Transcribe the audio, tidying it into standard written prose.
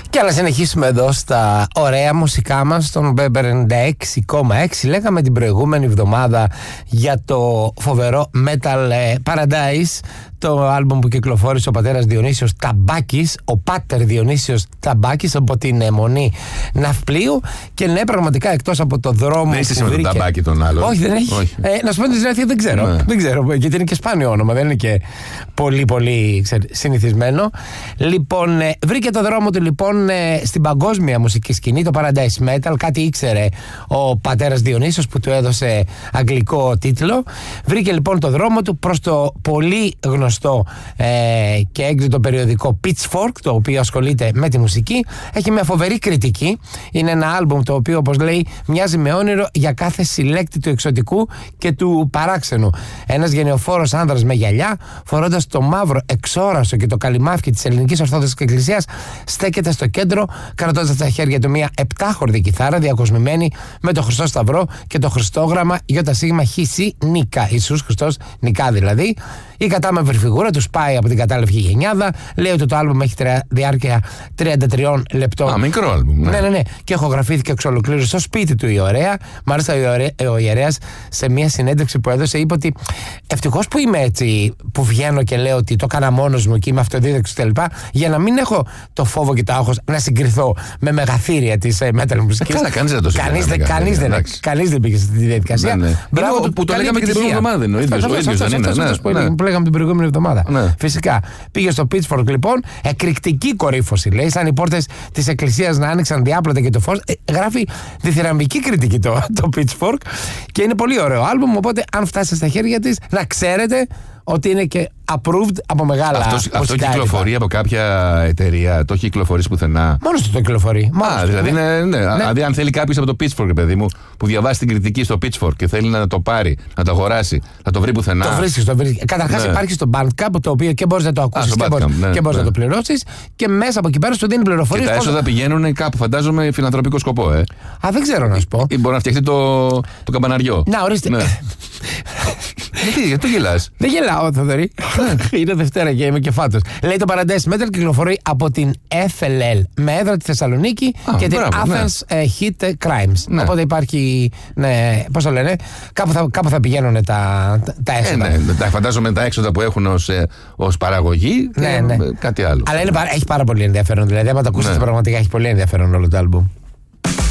Και να συνεχίσουμε εδώ στα ωραία μουσικά μας στον Bember 96,6. Λέγαμε την προηγούμενη εβδομάδα για το φοβερό Metal Paradise, το άλμπουμ που κυκλοφόρησε ο πατέρας Διονύσιος Ταμπάκης, ο πάτερ Διονύσιος Ταμπάκης, από την αιμονή Ναυπλίου. Και ναι, πραγματικά εκτός από το δρόμο. Δεν είσαι με τον Ταμπάκη τον άλλο. Όχι, δεν έχει. Όχι. Να σου πω την αλήθεια, δεν ξέρω. Ναι. Δεν ξέρω, γιατί είναι και σπάνιο όνομα, δεν είναι και πολύ συνηθισμένο. Λοιπόν, βρήκε το δρόμο του λοιπόν στην παγκόσμια μουσική σκηνή, το Paradise Metal. Κάτι ήξερε ο πατέρας Διονύσιος που του έδωσε αγγλικό τίτλο. Βρήκε λοιπόν το δρόμο του προς το πολύ γνωστό και έκδοτο περιοδικό Pitchfork, το οποίο ασχολείται με τη μουσική. Έχει μια φοβερή κριτική. Είναι ένα άλμπουμ το οποίο, όπως λέει, μοιάζει με όνειρο για κάθε συλλέκτη του εξωτικού και του παράξενου. Ένας γενναιοφόρος άνδρας με γυαλιά, φορώντας το μαύρο εξόρασο και το καλυμάφκι της Ελληνικής Ορθόδοξης Εκκλησίας, στέκεται στο κέντρο, κρατώντας στα χέρια του μια 7χορδη κιθάρα διακοσμημένη με το Χριστό Σταυρό και το Χριστόγραμμα ΙΣ Νίκα. Ιησούς Χριστός Νικά δηλαδή. Η κατάμαυρη φιγούρα του σπάει από την κατάλευκη γενιάδα. Λέει ότι το άλμπουμ έχει διάρκεια 33 λεπτών. Μικρό άλμπουμ. Ναι. Και ηχογραφήθηκε εξ ολοκλήρου στο σπίτι του η Ωραία. Μάλιστα ο ιερέας σε μια συνέντευξη που έδωσε είπε ότι ευτυχώς που είμαι έτσι, που βγαίνω και λέω ότι το έκανα μόνος μου και είμαι αυτοδίδακτος κτλ. Για να μην έχω το φόβο και το άγχος να συγκριθώ με μεγαθύρια της metal μουσικής. Κανείς δεν πήγε σε αυτή τη διαδικασία. Μπράβο που το λέγαμε και την προηγούμενη εβδομάδα. Ο ίδιος δεν είναι. Που λέγαμε την προηγούμενη εβδομάδα. Ναι. Φυσικά. Πήγε στο Pitchfork λοιπόν, εκρηκτική κορύφωση λέει, σαν οι πόρτες της εκκλησίας να άνοιξαν διάπλατα και το φως. Γράφει διθυραμβική κριτική το Pitchfork και είναι πολύ ωραίο άλμπουμ. Οπότε, αν φτάσει στα χέρια της, να ξέρετε ότι είναι και approved από μεγάλα. Αυτό κυκλοφορεί από κάποια εταιρεία, το έχει κυκλοφορήσει πουθενά. Μόνος του το κυκλοφορεί. Δηλαδή, δηλαδή, αν θέλει κάποιος από το Pitchfork, παιδί μου, που διαβάσει την κριτική στο Pitchfork και θέλει να το πάρει, να το αγοράσει, να το βρει πουθενά. Το βρίσκεις. Καταρχάς υπάρχει στο Bandcamp, το οποίο και μπορείς να το ακούσεις και μπορείς να το πληρώσεις, και μέσα από εκεί πέρα σου δίνει πληροφορίες. Και τα έσοδα πηγαίνουν κάπου, φαντάζομαι, φιλανθρωπικό σκοπό, δεν ξέρω να σου πω. Ή μπορεί να φτιαχτεί το καμπαναριό. Να, ορίστε. Γιατί γελάς? Δεν γελάω, Θοδωρή. Είναι Δευτέρα και είμαι και φάτος. Λέει το Paradise Metal κυκλοφορεί από την FLL με έδρα τη Θεσσαλονίκη και την Athens Hit Crimes. Οπότε υπάρχει. Πώς το λένε, κάπου θα πηγαίνουν τα έσοδα. Φαντάζομαι τα έξοδα που έχουν ως παραγωγή και κάτι άλλο. Αλλά έχει πάρα πολύ ενδιαφέρον. Δηλαδή, άμα το ακούσεις πραγματικά έχει πολύ ενδιαφέρον όλο το άλμπουμ.